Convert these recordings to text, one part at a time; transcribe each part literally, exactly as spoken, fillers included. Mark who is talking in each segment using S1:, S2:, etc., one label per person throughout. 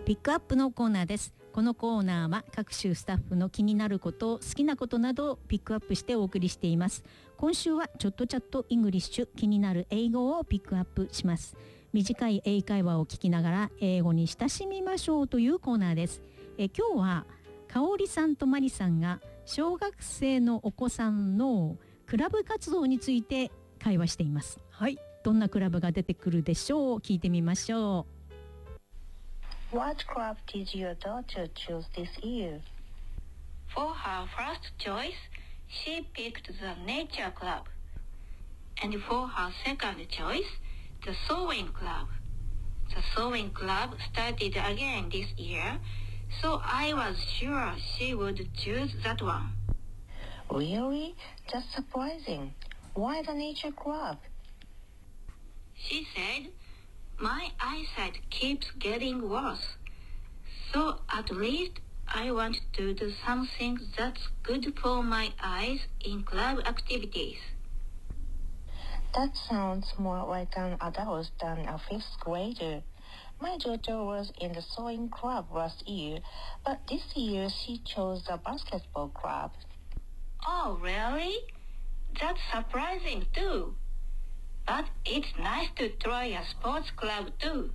S1: ピックアップのコーナーです。このコーナーは各種スタッフの気になること、好きなことなどをピックアップしてお送りしています。今週はちょっとチャットイングリッシュ、気になる英語をピックアップします。短い英会話を聞きながら英語に親しみましょうというコーナーです。え今日はかおりさんとまりさんが小学生のお子さんのクラブ活動について会話しています。
S2: はい。
S1: どんなクラブが出てくるでしょう。聞いてみましょう。
S3: What club did your daughter choose this year?
S4: For her first choice, she picked the nature club. And for her second choice, the sewing club. The sewing club started again this year, so I was sure she would choose that one.
S3: Really? That's surprising. Why the nature club?
S4: She said,My eyesight keeps getting worse, so at least I want to do something that's good for my eyes in club activities.
S3: That sounds more like an adult than a fifth grader. My daughter was in the sewing club last year, but this year she chose the basketball club.
S4: Oh, really? That's surprising too.But it's nice to try a sports club too.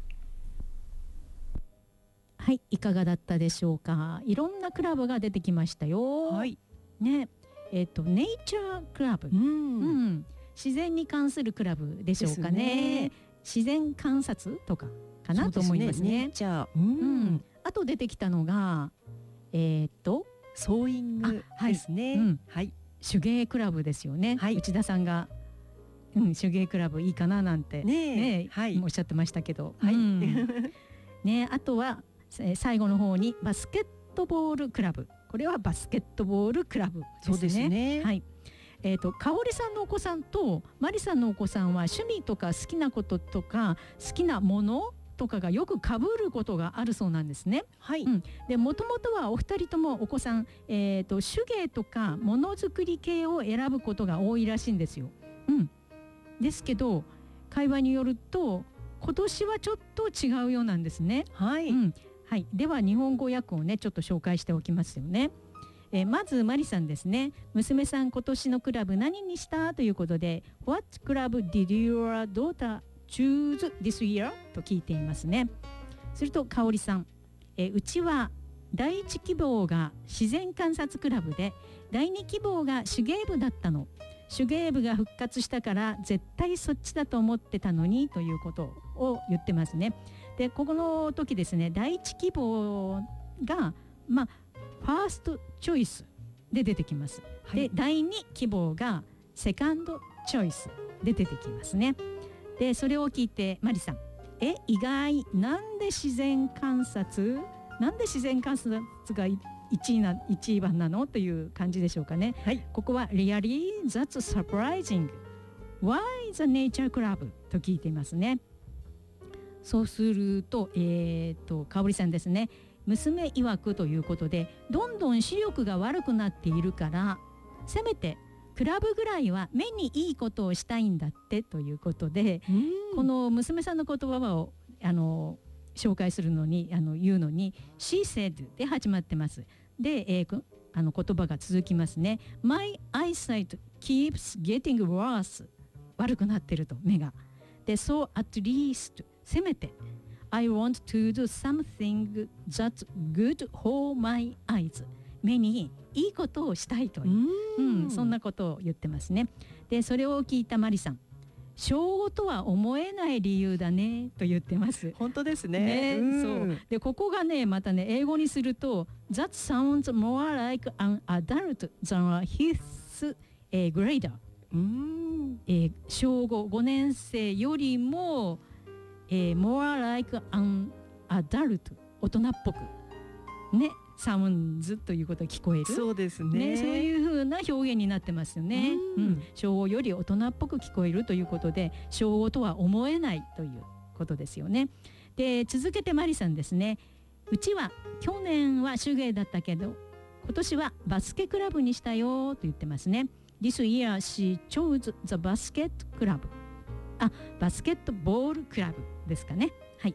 S1: はい、いかがだったでしょうか。いろんなクラブが出てきましたよ。
S2: はい。
S1: ね、えっとネイチャークラブ、
S2: うん、
S1: うん、自然に関するクラブでしょうかね。自然観察とかかなと思いますね。
S2: ネイチャー、う
S1: う
S2: ん
S1: ん、あと出てきたのがえっと
S2: ソーイングですね。
S1: はい、うん、
S2: はい。
S1: 手芸クラブですよね。はい、内田さんが。うん、手芸クラブいいかななんて ね, ね、はい、おっしゃってましたけど、はいうんね、あとは最後の方にバスケットボールクラブ、これはバスケットボールクラブですね。
S2: そうですね、
S1: はいえーと、かおりさんのお子さんとまりさんのお子さんは趣味とか好きなこととか好きなものとかがよく被ることがあるそうなんですね。
S2: はい、
S1: うん、でもともとはお二人ともお子さん、えーと、手芸とかものづくり系を選ぶことが多いらしいんですよ。うんですけど会話によると今年はちょっと違うようなんですね。
S2: はい、
S1: うんはい、では日本語訳をねちょっと紹介しておきますよね。えー、まずマリさんですね。娘さん今年のクラブ何にしたということで What club did your daughter choose this year? と聞いていますね。するとかおりさん、えー、うちは第一希望が自然観察クラブで第二希望が手芸部だったの。手芸部が復活したから絶対そっちだと思ってたのにということを言ってますね。でここの時ですね第一希望がまあファーストチョイスで出てきます、はい、で第二希望がセカンドチョイスで出てきますね。でそれを聞いてマリさん、え意外、なんで自然観察なんで自然観察がいちいな一番なのという感じでしょうかね。はい、ここは Really? That's surprising. Why the nature club? と聞いていますね。そうすると、えーと、かおりさんですね。娘曰くということで、どんどん視力が悪くなっているから、せめてクラブぐらいは目にいいことをしたいんだってということで、この娘さんの言葉をあの紹介するのにあの言うのに She said で始まってます。で、えー、あの言葉が続きますね。My eyesight keeps getting worse. 悪くなってると目が。で、So at least せめて I want to do something that's good for my eyes. 目にいいことをしたいという、うん、そんなことを言ってますね。で、それを聞いたマリさん。小ごとは思えない理由だねと言ってます。
S2: 本当ですね。
S1: ね、うん、そうでここがねまたね英語にすると That sounds more like an adult than a fifth grader、うんえー、小ごごねん生よりも、えー、more like an adult 大人っぽくねサウンズということが聞こえる。
S2: そうですね。
S1: ね、そういう風な表現になってますよね。うん、小ごより大人っぽく聞こえるということで、小ごとは思えないということですよね。で、続けてマリさんですね。うちは去年は手芸だったけど、今年はバスケクラブにしたよと言ってますね。This year she chose the basket club. あ、バスケットボールクラブですかね。はい。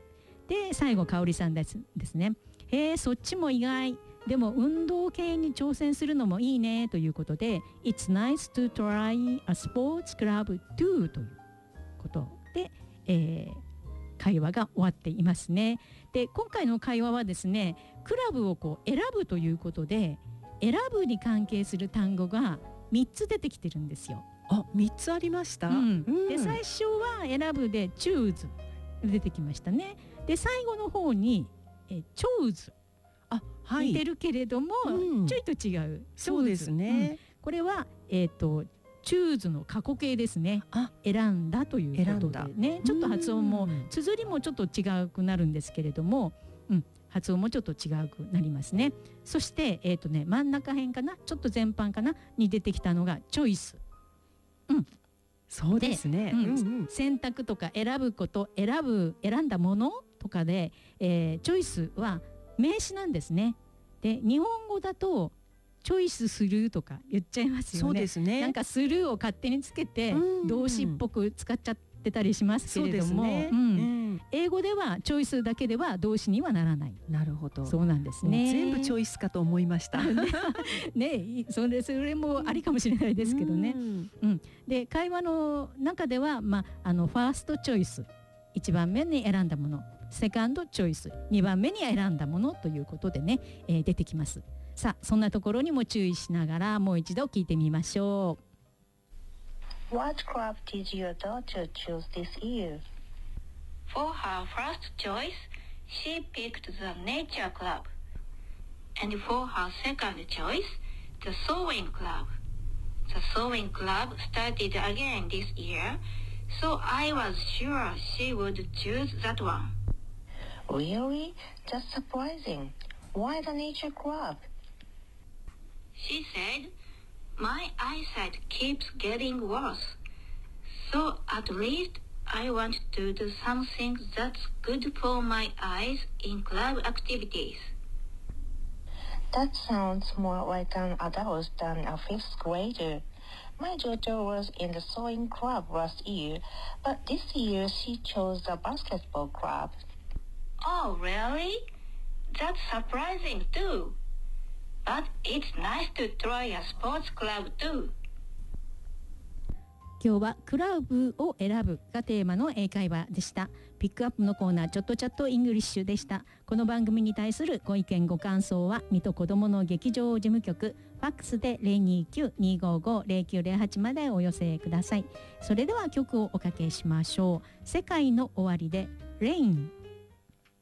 S1: で最後香織さんですですね。へえ、そっちも意外。でも運動系に挑戦するのもいいねということで It's nice to try a sports club too ということで、えー、会話が終わっていますね。で今回の会話はですね、クラブをこう選ぶということで選ぶに関係する単語がみっつ出てきてるんですよ。
S2: あ、みっつありました。
S1: うん
S2: うん、
S1: で最初は選ぶで choose 出てきましたね。で最後の方にえ chose、
S2: あ、はい、
S1: 似てるけれども、
S2: うん、
S1: ちょいと違う。
S2: そうですね。
S1: うん、これはえっ、ー、とchooseの過去形ですね。あ、選んだということでね、ちょっと発音も綴りもちょっと違うくなるんですけれども、うん、発音もちょっと違うくなりますね。そしてえっ、ー、とね真ん中辺かな、ちょっと前半かなに出てきたのがチョイス。うん、
S2: そうですね。
S1: うん
S2: うんうん、
S1: 選択とか選ぶこと、選ぶ選んだものとかで、えー、チョイスは名詞なんですね。で日本語だとチョイスするとか言っちゃいますよね。
S2: そうですね。
S1: なんかするを勝手につけて動詞っぽく使っちゃってたりしますけれども、
S2: ね、
S1: うんうん、英語ではチョイスだけでは動詞にはならない。
S2: なるほど。
S1: そうなんですね。
S2: 全部チョイスかと思いました。
S1: ね、それそれもありかもしれないですけどね。うんうん、で会話の中では、まあ、あのファーストチョイス、いちばんめに選んだもの、セカンドチョイス、にばんめに選んだものということでね、えー、出てきます。さあそんなところにも注意しながらもう一度聞いてみましょ
S3: う。What club did your daughter choose this year?
S4: For her first choice, she picked the nature club. And for her second choice, the sewing club. The sewing club started again this year, so I was sure she would choose that one.
S3: Really? That's surprising. Why the nature club?
S4: She said, my eyesight keeps getting worse, so at least I want to do something that's good for my eyes in club activities.
S3: That sounds more like an adult than a fifth grader. My daughter was in the sewing club last year, but this year she chose the basketball club.
S4: Oh, really? That's surprising too.But it's nice to try a sports club too.
S1: 今日はクラブを選ぶがテーマの英会話でした。ピックアップのコーナーちょっとチャットイングリッシュでした。この番組に対するご意見ご感想は水戸子どもの劇場事務局ファックスで ゼロにきゅう にーごーごー ゼロきゅうゼロはち までお寄せください。それでは曲をおかけしましょう。世界の終わりでレイン